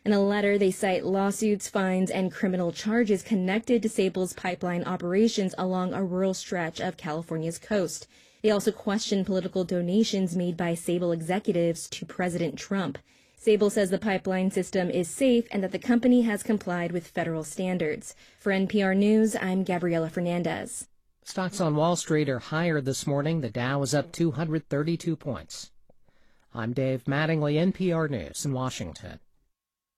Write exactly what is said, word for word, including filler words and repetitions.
In a letter, they cite lawsuits, fines, and criminal charges connected to Sable's pipeline operations along a rural stretch of California's coast. They also question political donations made by Sable executives to President Trump. Sable says the pipeline system is safe and that the company has complied with federal standards. For N P R News, I'm Gabriela Fernandez. Stocks on Wall Street are higher this morning. The Dow is up two hundred thirty-two points. I'm Dave Mattingly, N P R News in Washington.